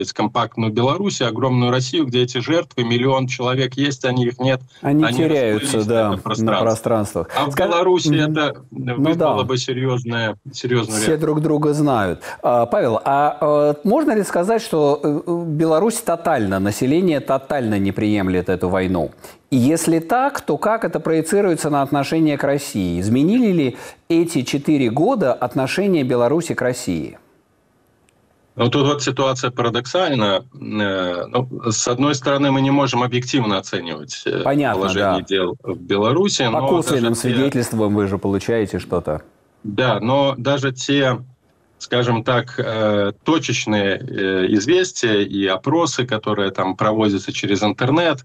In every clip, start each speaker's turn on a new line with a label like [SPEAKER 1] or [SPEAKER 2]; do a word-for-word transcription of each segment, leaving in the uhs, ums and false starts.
[SPEAKER 1] компактную Беларусь, огромную Россию, где эти жертвы, миллион человек есть, они их нет.
[SPEAKER 2] Они, они теряются, да,
[SPEAKER 1] пространство.
[SPEAKER 2] на пространствах.
[SPEAKER 1] А в
[SPEAKER 2] Скаж...
[SPEAKER 1] Беларуси
[SPEAKER 2] mm-hmm.
[SPEAKER 1] это
[SPEAKER 2] ну,
[SPEAKER 1] вызвало
[SPEAKER 2] да.
[SPEAKER 1] бы серьезное, серьезную
[SPEAKER 2] Все
[SPEAKER 1] реакцию.
[SPEAKER 2] друг друга знают. А, Павел, а, а можно ли сказать, что Беларусь тотально, население тотально не приемлет эту войну? И если так, то как это проецируется на отношение к России? Изменили ли эти четыре года отношение Беларуси к России?
[SPEAKER 1] Ну, тут вот ситуация парадоксальна. Ну, с одной стороны, мы не можем объективно оценивать Понятно, положение да. дел в Беларуси.
[SPEAKER 2] По косвенным те... свидетельствам вы же получаете что-то.
[SPEAKER 1] Да, но даже те, скажем так, точечные известия и опросы, которые там проводятся через интернет,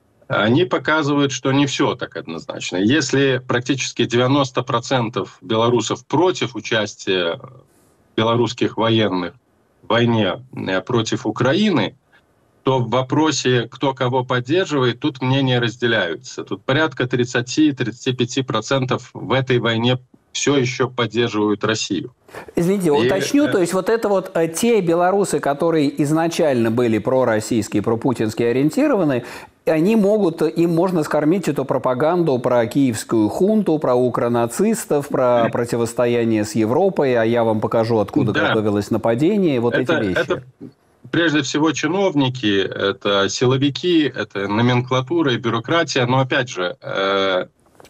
[SPEAKER 1] они показывают, что не все так однозначно. Если практически девяносто процентов белорусов против участия белорусских военных в войне против Украины, то в вопросе, кто кого поддерживает, тут мнения разделяются. Тут порядка тридцать-тридцать пять процентов в этой войне все еще поддерживают Россию.
[SPEAKER 2] Извините, и... уточню, то есть вот это вот те белорусы, которые изначально были пророссийские, пропутинские ориентированы, они могут, им можно скормить эту пропаганду про киевскую хунту, про укронацистов, про противостояние с Европой, а я вам покажу, откуда да. готовилось нападение, вот
[SPEAKER 1] это,
[SPEAKER 2] эти вещи.
[SPEAKER 1] Это... Прежде всего чиновники, это силовики, это номенклатура и бюрократия, но опять же, э,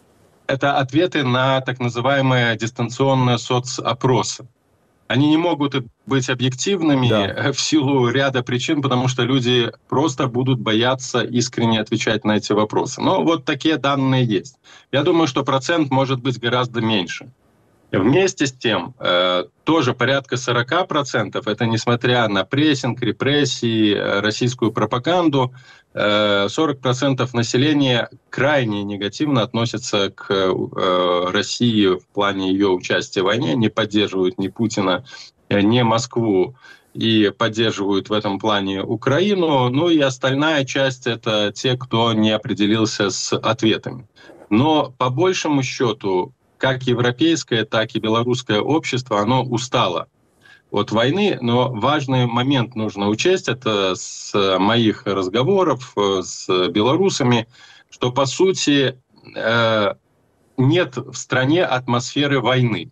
[SPEAKER 1] это ответы на так называемые дистанционные соцопросы. Они не могут быть объективными да. в силу ряда причин, потому что люди просто будут бояться искренне отвечать на эти вопросы. Но вот такие данные есть. Я думаю, что процент может быть гораздо меньше. Вместе с тем, э, тоже порядка сорок процентов, это несмотря на прессинг, репрессии, российскую пропаганду, э, сорок процентов населения крайне негативно относятся к э, России в плане ее участия в войне, не поддерживают ни Путина, ни Москву и поддерживают в этом плане Украину. Ну и остальная часть — это те, кто не определился с ответами. Но по большему счету, как европейское, так и белорусское общество, оно устало от войны, но важный момент нужно учесть, это с моих разговоров с белорусами, что, по сути, нет в стране атмосферы войны.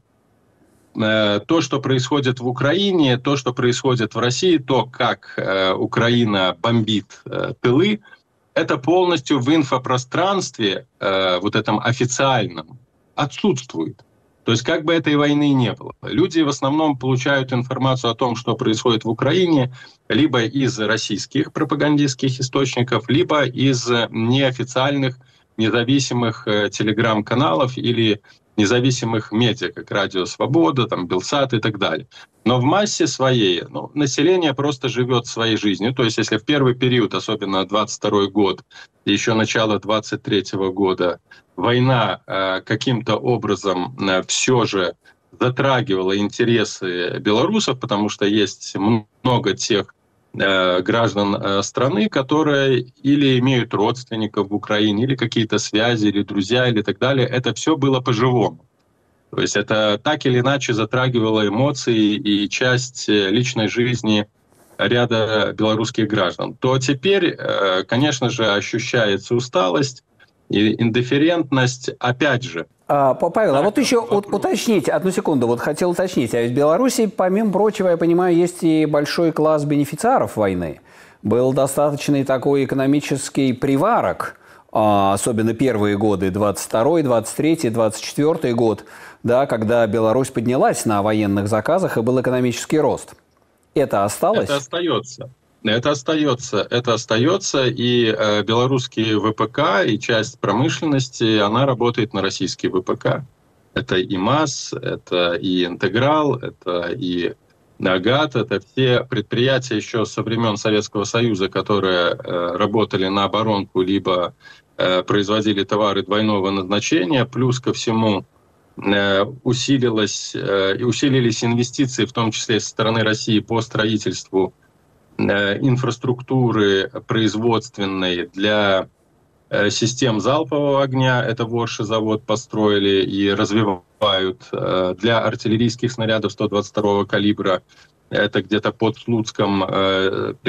[SPEAKER 1] То, что происходит в Украине, то, что происходит в России, то, как Украина бомбит тылы, это полностью в инфопространстве, вот этом официальном, отсутствует. То есть как бы этой войны не было. Люди в основном получают информацию о том, что происходит в Украине, либо из российских пропагандистских источников, либо из неофициальных независимых телеграм-каналов или независимых медиа, как Радио Свобода, там, Белсат и так далее. Но в массе своей ну, население просто живет своей жизнью. То есть если в первый период, особенно двадцать второй год, и еще начало двадцать третьего года, война э, каким-то образом э, все же затрагивала интересы белорусов, потому что есть много тех э, граждан э, страны, которые или имеют родственников в Украине, или какие-то связи, или друзья, или так далее. Это все было по-живому. То есть это так или иначе затрагивало эмоции и часть личной жизни ряда белорусских граждан. То теперь, э, конечно же, ощущается усталость и индифферентность, опять же.
[SPEAKER 2] А, Павел, а вот еще уточните, одну секунду, вот хотел уточнить, а ведь в Беларуси, помимо прочего, я понимаю, есть и большой класс бенефициаров войны. Был достаточный такой экономический приварок, особенно первые годы, двадцать второй, двадцать третий, двадцать четвёртый год, да, когда Беларусь поднялась на военных заказах и был экономический рост. Это осталось?
[SPEAKER 1] Это остается. Это остается, это остается, и э, белорусский ВПК, и часть промышленности, она работает на российский ВПК. Это и МАЗ, это и Интеграл, это и Агат, это все предприятия еще со времен Советского Союза, которые э, работали на оборонку, либо э, производили товары двойного назначения, плюс ко всему э, усилилось, э, усилились инвестиции, в том числе со стороны России, по строительству инфраструктуры производственной для систем залпового огня. Это Ворши завод построили и развивают для артиллерийских снарядов сто двадцать второго калибра. это где-то под Слуцком,